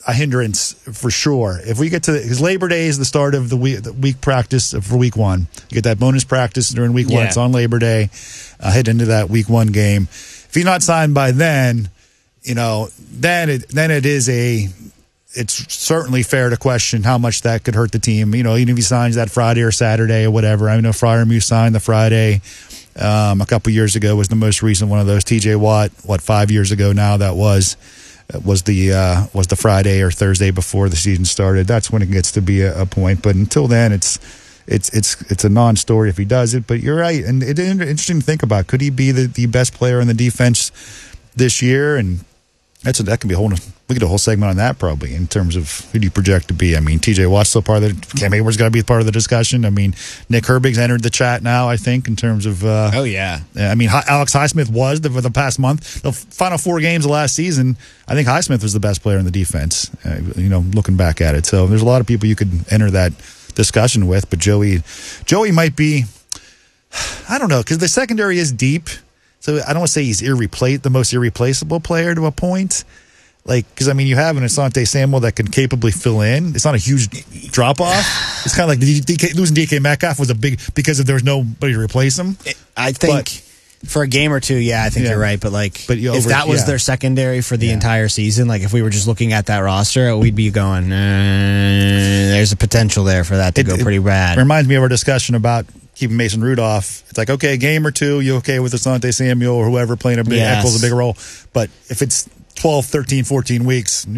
a hindrance for sure. If we get to, because Labor Day is the start of the week practice for week one. You get that bonus practice during week one. It's on Labor Day. Head into that week one game. If he's not signed by then, then it's certainly fair to question how much that could hurt the team. Even if he signs that Friday or Saturday or whatever. I know Freiermuth signed the Friday a couple years ago, was the most recent one of those. TJ Watt, 5 years ago now that was the Friday or Thursday before the season started. That's when it gets to be a point. But until then, it's a non-story if he does it. But you're right, and it's interesting to think about. Could he be the best player in the defense this year? And that could be we could do a whole segment on that probably in terms of who do you project to be. I mean, TJ Watt's still part of the. Cam Hayward's got to be part of the discussion. I mean, Nick Herbig's entered the chat now, I think, in terms of. Oh yeah. I mean, Alex Highsmith was for the past month. The final 4 games of last season, I think Highsmith was the best player in the defense. Looking back at it, so there's a lot of people you could enter that discussion with, but Joey might be. I don't know, because the secondary is deep. So I don't want to say he's the most irreplaceable player to a point. Because, you have an Asante Samuel that can capably fill in. It's not a huge drop-off. It's kind of like losing DK Metcalf was because there was nobody to replace him. I think for a game or two, I think you're right. But if that was their secondary for the entire season, if we were just looking at that roster, we'd be going, there's a potential there for that to go pretty bad. It reminds me of our discussion about keeping Mason Rudolph. It's like, okay, game or two, you okay with Asante Samuel or whoever playing equals a big role. But if it's 12, 13, 14 weeks,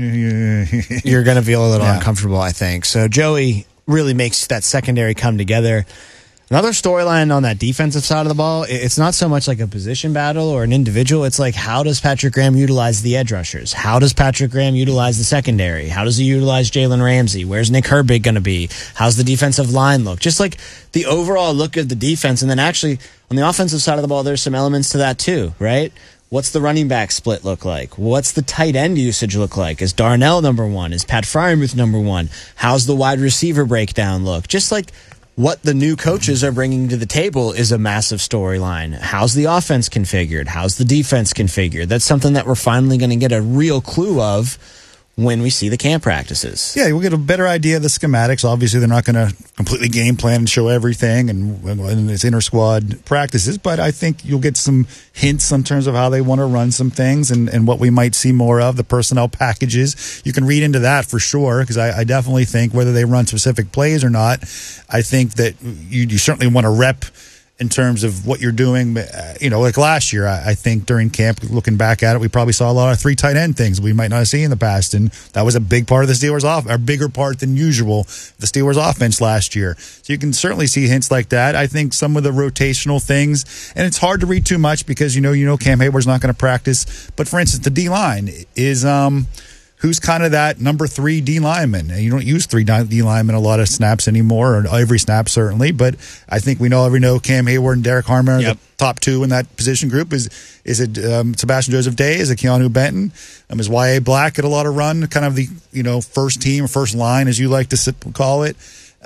you're going to feel a little uncomfortable, I think. So Joey really makes that secondary come together. Another storyline on that defensive side of the ball, it's not so much like a position battle or an individual. It's like, how does Patrick Graham utilize the edge rushers? How does Patrick Graham utilize the secondary? How does he utilize Jalen Ramsey? Where's Nick Herbig going to be? How's the defensive line look? Just like the overall look of the defense. And then actually, on the offensive side of the ball, there's some elements to that too, right? What's the running back split look like? What's the tight end usage look like? Is Darnell number 1? Is Pat Freiermuth number 1? How's the wide receiver breakdown look? Just like what the new coaches are bringing to the table is a massive storyline. How's the offense configured? How's the defense configured? That's something that we're finally going to get a real clue of when we see the camp practices. Yeah, we'll get a better idea of the schematics. Obviously, they're not going to completely game plan and show everything and it's inter-squad practices, but I think you'll get some hints in terms of how they want to run some things and what we might see more of, the personnel packages. You can read into that for sure, because I definitely think whether they run specific plays or not, I think that you certainly want to rep in terms of what you're doing. Like last year, I think during camp, looking back at it, we probably saw a lot of 3 tight end things we might not have seen in the past, and that was a big part of the Steelers' offense, a bigger part than usual, the Steelers' offense last year. So you can certainly see hints like that. I think some of the rotational things, and it's hard to read too much because Cam Hayward's not going to practice, but for instance, the D-line is who's kind of that number 3 D lineman. You don't use 3 D linemen a lot of snaps anymore, or every snap certainly, but I think we know Cam Hayward and Derek Harmer are the top 2 in that position group. Is it Sebastian Joseph Day? Is it Keanu Benton? Is Y.A. Black get a lot of run, kind of the first team, first line as you like to call it?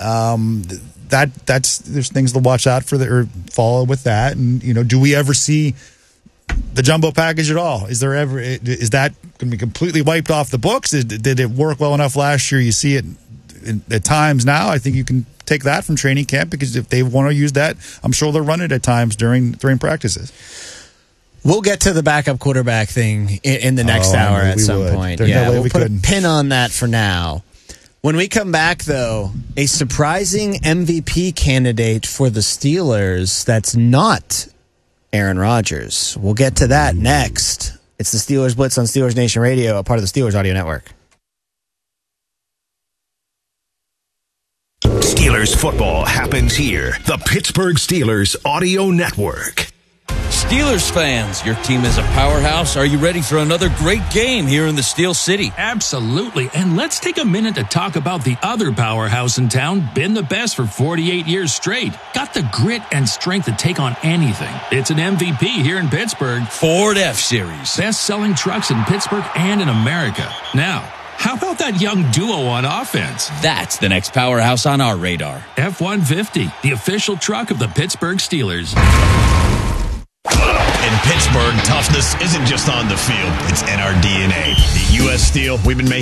There's things to watch out for or follow with that. And do we ever see the jumbo package at all? Is that going to be completely wiped off the books? Did it work well enough last year? You see it at times now. I think you can take that from training camp, because if they want to use that, I'm sure they'll run it at times during practices. We'll get to the backup quarterback thing in the next hour at some point. There's no way we'll we put couldn't. a pin on that for now. When we come back, though, a surprising MVP candidate for the Steelers that's not Aaron Rodgers. We'll get to that next. It's the Steelers Blitz on Steelers Nation Radio, a part of the Steelers Audio Network. Steelers football happens here. The Pittsburgh Steelers Audio Network. Steelers fans, your team is a powerhouse. Are you ready for another great game here in the Steel City? Absolutely. And let's take a minute to talk about the other powerhouse in town, been the best for 48 years straight. Got the grit and strength to take on anything. It's an MVP here in Pittsburgh. Ford F-Series. Best-selling trucks in Pittsburgh and in America. Now, how about that young duo on offense? That's the next powerhouse on our radar. F-150, the official truck of the Pittsburgh Steelers. In Pittsburgh, toughness isn't just on the field, it's in our DNA. At U.S. Steel, we've been making